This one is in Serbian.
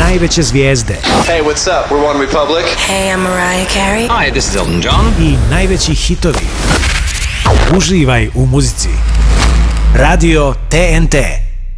najveće zvijezde. Hey, what's up? We're One Republic. Hey, I'm Mariah Carey. Hi, this is Elton John. I najveći hitovi. Uživaj u muzici. Radio TNT.